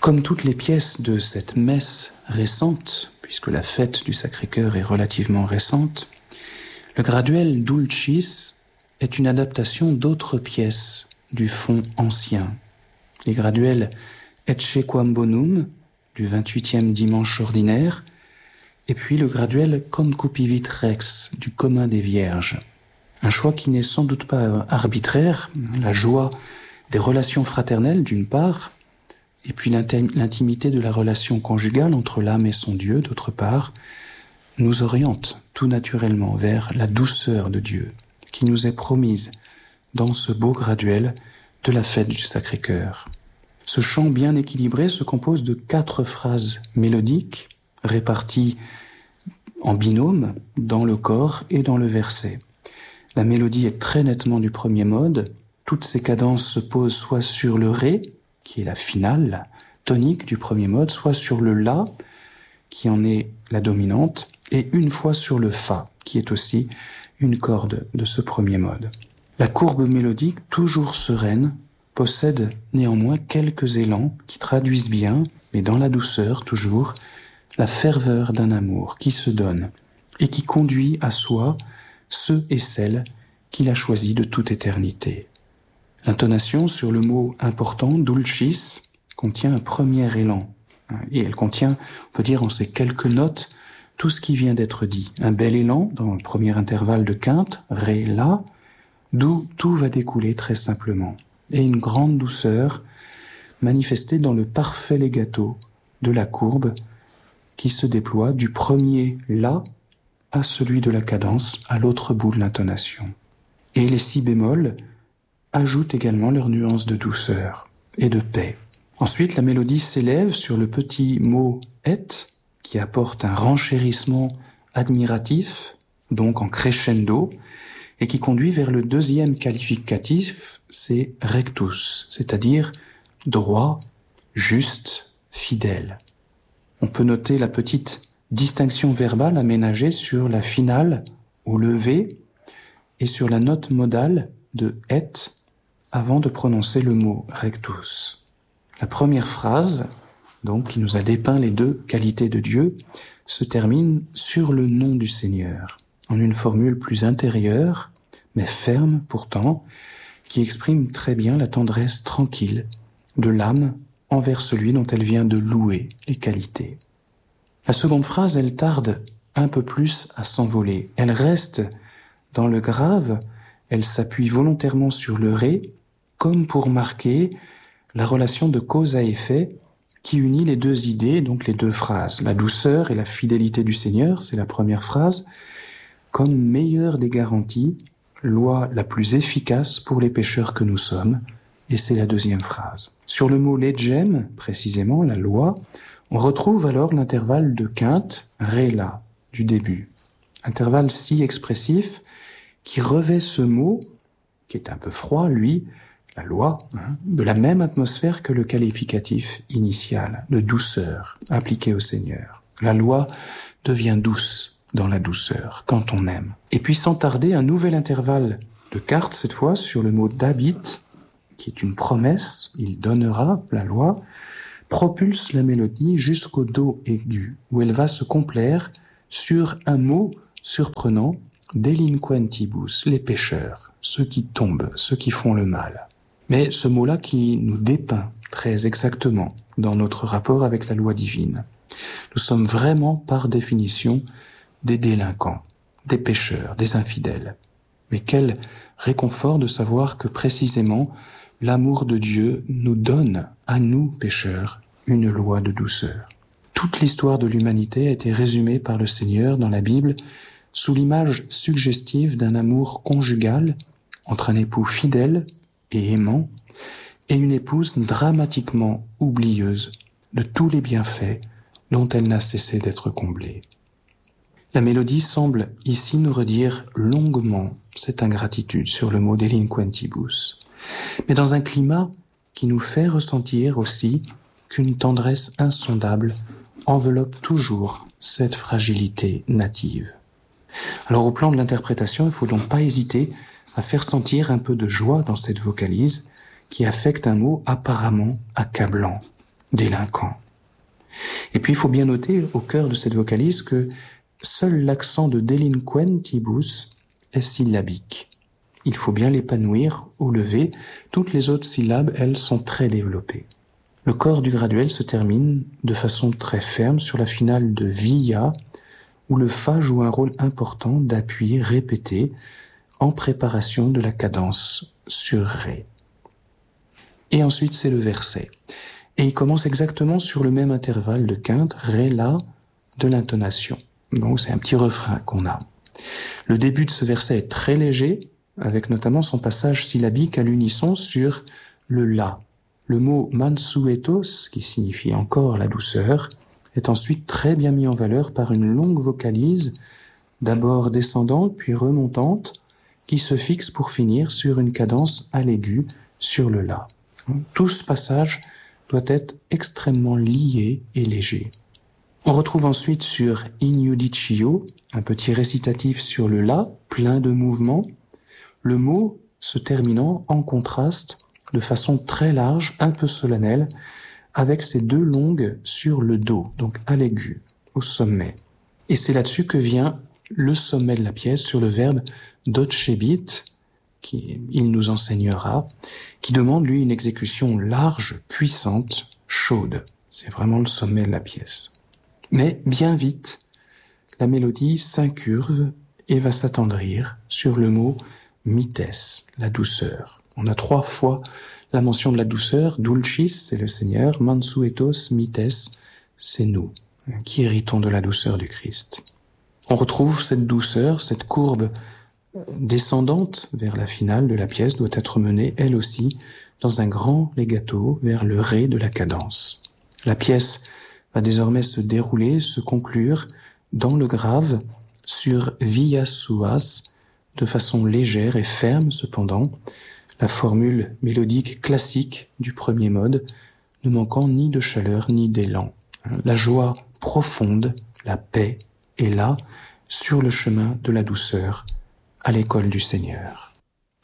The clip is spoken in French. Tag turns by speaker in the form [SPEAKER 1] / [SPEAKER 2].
[SPEAKER 1] Comme toutes les pièces de cette messe récente, puisque la fête du Sacré-Cœur est relativement récente, le graduel Dulcis est une adaptation d'autres pièces du fond ancien. Les graduels Ecce Quam Bonum du 28e dimanche ordinaire, et puis le graduel Concupivit Rex du commun des Vierges. Un choix qui n'est sans doute pas arbitraire, la joie des relations fraternelles d'une part, et puis l'intimité de la relation conjugale entre l'âme et son Dieu d'autre part, nous oriente tout naturellement vers la douceur de Dieu qui nous est promise dans ce beau graduel de la fête du Sacré-Cœur. Ce chant bien équilibré se compose de 4 phrases mélodiques réparties en binôme dans le corps et dans le verset. La mélodie est très nettement du premier mode. Toutes ces cadences se posent soit sur le Ré, qui est la finale tonique du premier mode, soit sur le La, qui en est la dominante, et une fois sur le Fa, qui est aussi une corde de ce premier mode. La courbe mélodique, toujours sereine, possède néanmoins quelques élans qui traduisent bien, mais dans la douceur toujours, la ferveur d'un amour qui se donne et qui conduit à soi ceux et celles qu'il a choisis de toute éternité. L'intonation sur le mot important, dulcis, contient un premier élan. Et elle contient, on peut dire en ces quelques notes, tout ce qui vient d'être dit. Un bel élan dans le premier intervalle de quinte, ré, la, d'où tout va découler très simplement. Et une grande douceur manifestée dans le parfait legato de la courbe qui se déploie du premier la à celui de la cadence à l'autre bout de l'intonation. Et les si bémols ajoutent également leur nuance de douceur et de paix. Ensuite, la mélodie s'élève sur le petit mot « et » qui apporte un renchérissement admiratif, donc en crescendo, et qui conduit vers le deuxième qualificatif, c'est « rectus », c'est-à-dire droit, juste, fidèle. On peut noter la petite distinction verbale aménagée sur la finale au levé et sur la note modale de « et » avant de prononcer le mot « rectus ». La première phrase, donc, qui nous a dépeint les 2 qualités de Dieu, se termine sur le nom du Seigneur, en une formule plus intérieure, mais ferme pourtant, qui exprime très bien la tendresse tranquille de l'âme envers celui dont elle vient de louer les qualités. La seconde phrase, elle tarde un peu plus à s'envoler. Elle reste dans le grave, elle s'appuie volontairement sur le ré, comme pour marquer la relation de cause à effet qui unit les 2 idées, donc les 2 phrases. La douceur et la fidélité du Seigneur, c'est la première phrase, comme meilleure des garanties, loi la plus efficace pour les pécheurs que nous sommes, et c'est la deuxième phrase. Sur le mot legem, précisément, la loi, on retrouve alors l'intervalle de quinte, ré-la, du début. Intervalle si expressif qui revêt ce mot, qui est un peu froid, lui, la loi, de la même atmosphère que le qualificatif initial, de douceur, appliqué au Seigneur. La loi devient douce dans la douceur, quand on aime. Et puis sans tarder, un nouvel intervalle de quarte, cette fois, sur le mot d'habit, qui est une promesse, il donnera, la loi, propulse la mélodie jusqu'au do aigu, où elle va se complaire sur un mot surprenant, delinquentibus, les pécheurs, ceux qui tombent, ceux qui font le mal. Mais ce mot-là qui nous dépeint très exactement dans notre rapport avec la loi divine. Nous sommes vraiment, par définition, des délinquants, des pécheurs, des infidèles. Mais quel réconfort de savoir que précisément l'amour de Dieu nous donne, à nous pécheurs, une loi de douceur. Toute l'histoire de l'humanité a été résumée par le Seigneur dans la Bible sous l'image suggestive d'un amour conjugal entre un époux fidèle et aimant, et une épouse dramatiquement oublieuse de tous les bienfaits dont elle n'a cessé d'être comblée. La mélodie semble ici nous redire longuement cette ingratitude sur le mot delinquentibus, mais dans un climat qui nous fait ressentir aussi qu'une tendresse insondable enveloppe toujours cette fragilité native. Alors au plan de l'interprétation, il ne faut donc pas hésiter à faire sentir un peu de joie dans cette vocalise qui affecte un mot apparemment accablant. délinquant. Et puis il faut bien noter au cœur de cette vocalise que seul l'accent de delinquentibus est syllabique. Il faut bien l'épanouir au lever. Toutes les autres syllabes, elles, sont très développées. Le corps du graduel se termine de façon très ferme sur la finale de via, où le fa joue un rôle important d'appui répété en préparation de la cadence sur ré. Et ensuite, c'est le verset. Et il commence exactement sur le même intervalle de quinte, ré, la, de l'intonation. Donc c'est un petit refrain qu'on a. Le début de ce verset est très léger, avec notamment son passage syllabique à l'unisson sur le la. Le mot mansuetos, qui signifie encore la douceur, est ensuite très bien mis en valeur par une longue vocalise, d'abord descendante puis remontante, qui se fixe pour finir sur une cadence à l'aigu sur le la. Tout ce passage doit être extrêmement lié et léger. On retrouve ensuite sur Ignudiccio un petit récitatif sur le la, plein de mouvements, le mot se terminant en contraste de façon très large, un peu solennelle, avec ces deux longues sur le do, donc à l'aigu, au sommet. Et c'est là-dessus que vient le sommet de la pièce sur le verbe docebit, il nous enseignera, qui demande lui une exécution large, puissante, chaude. C'est vraiment le sommet de la pièce. Mais bien vite, la mélodie s'incurve et va s'attendrir sur le mot mites, la douceur. On a 3 fois la mention de la douceur. Dulcis, c'est le Seigneur. Mansuetos, mites, c'est nous, qui héritons de la douceur du Christ. On retrouve cette douceur, cette courbe descendante vers la finale de la pièce doit être menée, elle aussi, dans un grand legato vers le ré de la cadence. La pièce va désormais se dérouler, se conclure dans le grave sur via suas, de façon légère et ferme cependant, la formule mélodique classique du premier mode, ne manquant ni de chaleur ni d'élan. La joie profonde, la paix est là, sur le chemin de la douceur, à l'école du Seigneur.